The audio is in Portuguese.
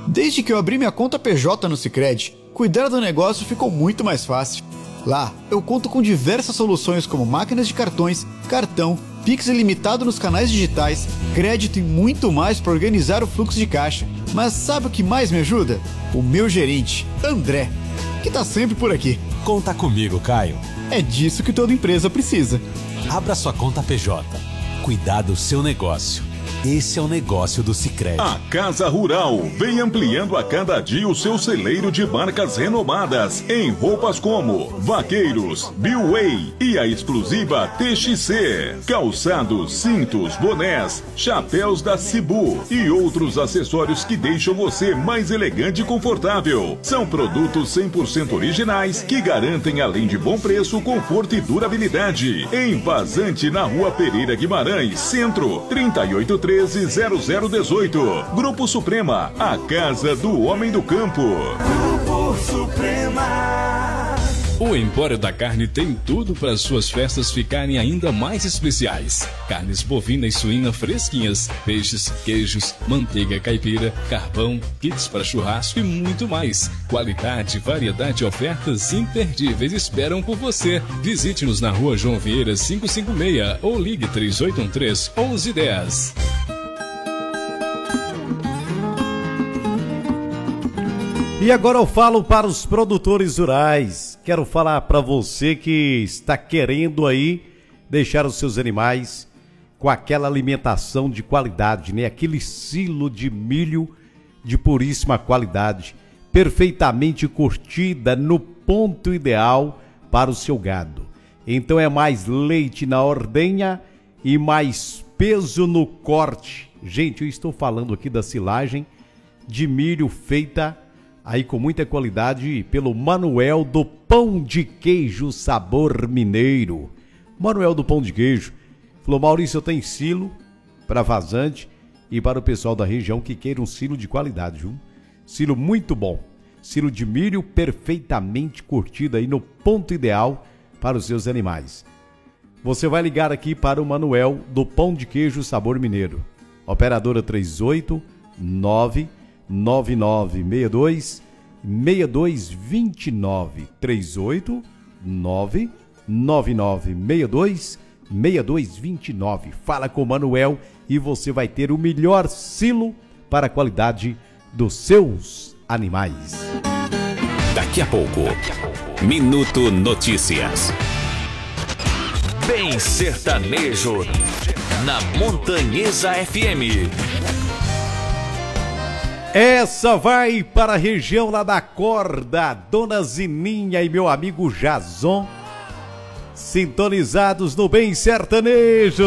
Desde que eu abri minha conta PJ no Sicredi, cuidar do negócio ficou muito mais fácil. Lá, eu conto com diversas soluções como máquinas de cartões, cartão, Pix ilimitado nos canais digitais, crédito e muito mais para organizar o fluxo de caixa. Mas sabe o que mais me ajuda? O meu gerente, André, que tá sempre por aqui. Conta comigo, Caio. É disso que toda empresa precisa. Abra sua conta PJ. Cuidar do seu negócio. Esse é o negócio do Sicredi. A Casa Rural vem ampliando a cada dia o seu celeiro de marcas renomadas em roupas como Vaqueiros, Billway e a exclusiva TXC. Calçados, cintos, bonés, chapéus da Cibu e outros acessórios que deixam você mais elegante e confortável. São produtos 100% originais que garantem, além de bom preço, conforto e durabilidade. Em Vazante, na Rua Pereira Guimarães, Centro, 3813-0018. Grupo Suprema, a casa do homem do campo. Grupo Suprema. O Empório da Carne tem tudo para suas festas ficarem ainda mais especiais. Carnes bovina e suína fresquinhas, peixes, queijos, manteiga caipira, carvão, kits para churrasco e muito mais. Qualidade, variedade e ofertas imperdíveis esperam por você. Visite-nos na Rua João Vieira 556 ou ligue 3813-1110. E agora eu falo para os produtores rurais. Quero falar para você que está querendo aí deixar os seus animais com aquela alimentação de qualidade, né? Aquele silo de milho de puríssima qualidade, perfeitamente curtida no ponto ideal para o seu gado. Então é mais leite na ordenha e mais peso no corte. Gente, eu estou falando aqui da silagem de milho feita aí com muita qualidade pelo Manuel do Pão de Queijo Sabor Mineiro. Manuel do Pão de Queijo falou: Maurício, eu tenho silo para vazante e para o pessoal da região que queira um silo de qualidade, viu? Silo muito bom, silo de milho perfeitamente curtido aí no ponto ideal para os seus animais. Você vai ligar aqui para o Manuel do Pão de Queijo Sabor Mineiro. Operadora 389 9962 6229 389 9962 6229. Fala com o Manuel e você vai ter o melhor silo para a qualidade dos seus animais. Daqui a pouco, Minuto Notícias. Bem sertanejo na Montanhesa FM. Essa vai para a região lá da Corda, Dona Zininha e meu amigo Jason, sintonizados no Bem Sertanejo.